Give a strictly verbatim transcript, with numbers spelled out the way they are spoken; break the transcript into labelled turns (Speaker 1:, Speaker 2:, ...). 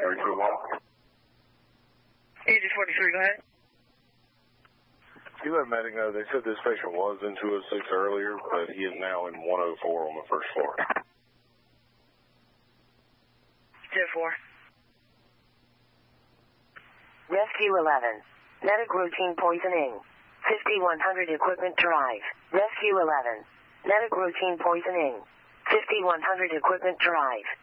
Speaker 1: three two one.
Speaker 2: E G forty-three, go ahead.
Speaker 1: You let medic know they said this patient was in two oh six earlier, but he is now in one oh four on the first floor.
Speaker 2: ten four.
Speaker 3: Rescue eleven. Medic routine poisoning. fifty-one hundred equipment drive. Rescue eleven. Medic routine poisoning. fifty-one hundred equipment drive.